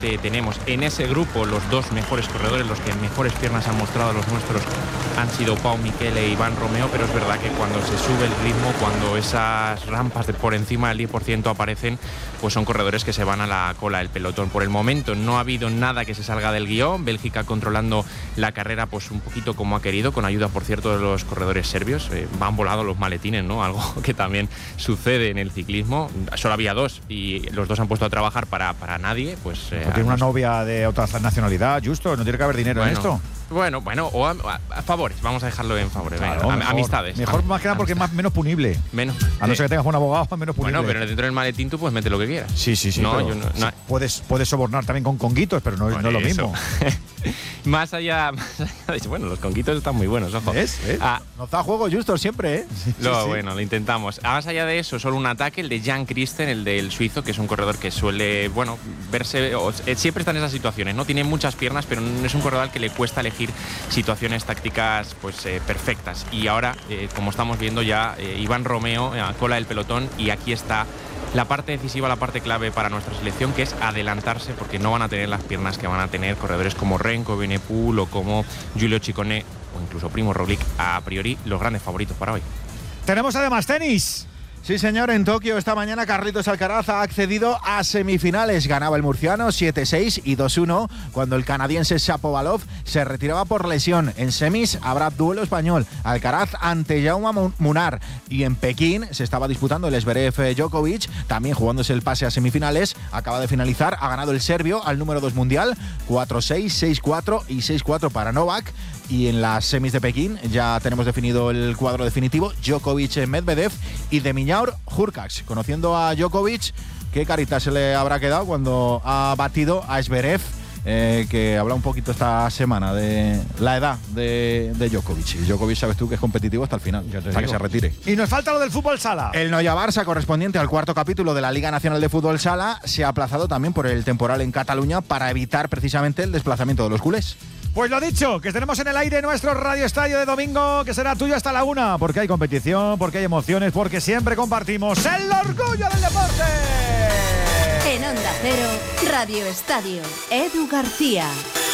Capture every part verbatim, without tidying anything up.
Tenemos en ese grupo los dos mejores corredores, los que mejores piernas han mostrado los nuestros han sido Pau Michele e Iván Romeo, pero es verdad que cuando se sube el ritmo, cuando esas rampas de por encima del diez por ciento aparecen, pues son corredores que se van a la cola del pelotón. Por el momento no ha habido nada que se salga del guión, Bélgica controlando la carrera pues un poquito como ha querido, con ayuda por cierto de los corredores serbios, eh, van volando los maletines, ¿no? Algo que también sucede en el ciclismo, solo había dos y los dos han puesto a trabajar para, para nadie, pues... Eh, tiene una novia de otra nacionalidad, justo, no tiene que haber dinero bueno, en esto. Bueno, bueno, o a, a, a favores, vamos a dejarlo en favores, claro, venga, mejor, amistades. Mejor más que nada porque es más, menos punible. Menos. A no ser que tengas un abogado, es menos punible. Bueno, pero dentro del maletín tú puedes meter lo que quieras. Sí, sí, sí. No, pero, yo no, sí, no. Puedes, puedes sobornar también con conguitos, pero no, no es lo mismo. más, allá, más allá de, bueno, los conguitos están muy buenos, ojo. ¿Ves? ¿Ves? Ah, nos da juego justo siempre, ¿eh? Sí, lo, sí. Bueno, lo intentamos. Más allá de eso, solo un ataque, el de Jan Christen, el del suizo, que es un corredor que suele, bueno, verse, o, eh, siempre está en esas situaciones, ¿no? Tiene muchas piernas, pero es un corredor al que le cuesta elegir situaciones tácticas pues eh, perfectas. Y ahora, eh, como estamos viendo ya, eh, Iván Romeo a cola del pelotón, y aquí está la parte decisiva, la parte clave para nuestra selección, que es adelantarse, porque no van a tener las piernas que van a tener corredores como Renko Evenepoel o como Giulio Ciccone o incluso Primo Roglic, a priori los grandes favoritos para hoy. Tenemos además tenis. Sí, señor, en Tokio esta mañana Carlitos Alcaraz ha accedido a semifinales. Ganaba el murciano siete seis y dos uno cuando el canadiense Shapovalov se retiraba por lesión. En semis habrá duelo español, Alcaraz ante Jaume Munar, y en Pekín se estaba disputando el Zverev Djokovic, también jugándose el pase a semifinales. Acaba de finalizar, ha ganado el serbio al número dos mundial, cuatro seis, seis cuatro y seis cuatro para Novak. Y en las semis de Pekín ya tenemos definido el cuadro definitivo: Djokovic, Medvedev y de Miñaur, Hurkacz. Conociendo a Djokovic, ¿qué carita se le habrá quedado cuando ha batido a Zverev? Eh, que habla un poquito esta semana de la edad de, de Djokovic. Y Djokovic, sabes tú que es competitivo hasta el final, hasta digo. que se retire. Y nos falta lo del fútbol sala. El Noia Barça, correspondiente al cuarto capítulo de la Liga Nacional de Fútbol Sala, se ha aplazado también por el temporal en Cataluña para evitar precisamente el desplazamiento de los culés. Pues lo dicho, que tenemos en el aire nuestro Radio Estadio de domingo, que será tuyo hasta la una, porque hay competición, porque hay emociones, porque siempre compartimos el orgullo del deporte. En Onda Cero, Radio Estadio, Edu García.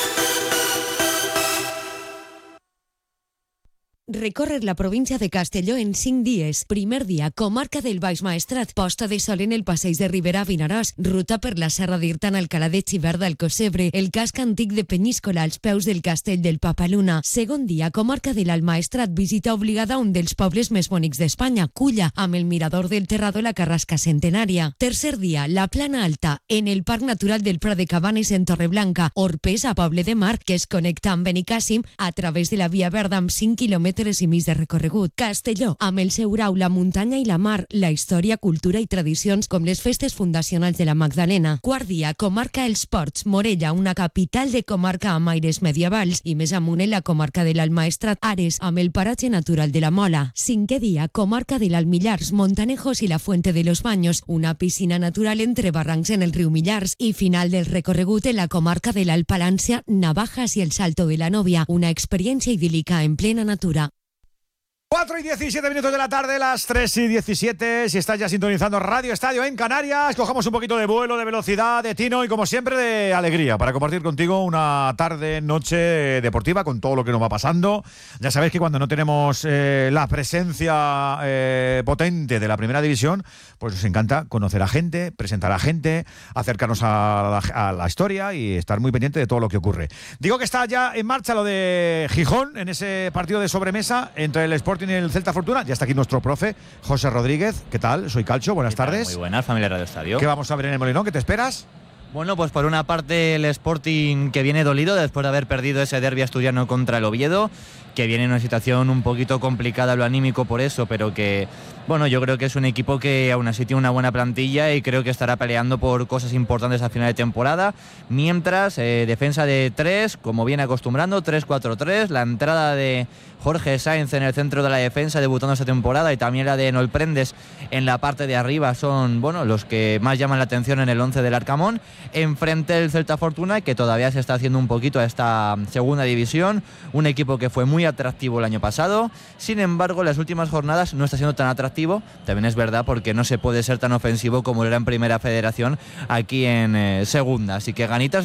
Recorrer la provincia de Castelló en cinc dies. Primer dia, comarca del Baix Maestrat, posta de sol en el passeig de Ribera a Vinaròs, ruta per la serra d'Irta en Alcalà de Xivert d'Alcocebre, el casc antic de Penyíscola als peus del castell del Papaluna. Segon dia, comarca de l'Alt Maestrat, visita obligada a un dels pobles més bonics d'Espanya, Culla, amb el mirador del Terrado i la Carrasca Centenària. Tercer dia, la Plana Alta, en el Parc Natural del Prat de Cabanes en Torreblanca, Orpès a Poble de Mar, que es connecta amb Benicàssim a través de la Via Verda amb cinc quilòmetres i mig de recorregut. Castelló, amb el seu grau, la muntanya i la mar, la història, cultura i tradicions com les festes fundacionals de la Magdalena. Quart dia, comarca Els Ports, Morella, una capital de comarca amb aires medievals, i més amunt en la comarca de l'Alt Maestrat, Ares, amb el paratge natural de la Mola. Cinquè dia, comarca de l'Alt Millars, Montanejos i la Fuente de los Baños, una piscina natural entre barrancs en el riu Millars, i final del recorregut en la comarca de l'Alt Palància, Navajas i el Salto de la Novia, una experiència idílica en plena natura. cuatro y diecisiete minutos de la tarde, las tres y diecisiete. Si estás ya sintonizando Radio Estadio en Canarias, cojamos un poquito de vuelo, de velocidad, de tino y como siempre de alegría para compartir contigo una tarde, noche deportiva con todo lo que nos va pasando. Ya sabéis que cuando no tenemos eh, la presencia eh, potente de la primera división, pues nos encanta conocer a gente, presentar a gente, acercarnos a la, a la historia y estar muy pendiente de todo lo que ocurre. Digo que está ya en marcha lo de Gijón en ese partido de sobremesa entre el Sporting y el Celta Fortuna. Ya está aquí nuestro profe, José Rodríguez. ¿Qué tal? Soy Calcho, buenas tardes. Muy buenas, familia Radio Estadio. ¿Qué vamos a ver en el Molinón? ¿Qué te esperas? Bueno, pues por una parte el Sporting, que viene dolido después de haber perdido ese derbi asturiano contra el Oviedo, que viene en una situación un poquito complicada lo anímico por eso, pero que, bueno, yo creo que es un equipo que aún así tiene una buena plantilla y creo que estará peleando por cosas importantes a final de temporada. Mientras, eh, defensa de tres, como viene acostumbrando, tres cuatro tres, la entrada de Jorge Sáenz en el centro de la defensa debutando esta temporada y también la de Nolprendes en la parte de arriba son, bueno, los que más llaman la atención en el once del Arcamón. Enfrente el Celta Fortuna, que todavía se está haciendo un poquito a esta segunda división, un equipo que fue muy atractivo el año pasado, sin embargo las últimas jornadas no está siendo tan atractivo, también es verdad porque no se puede ser tan ofensivo como era en Primera Federación aquí en eh, Segunda, así que ganitas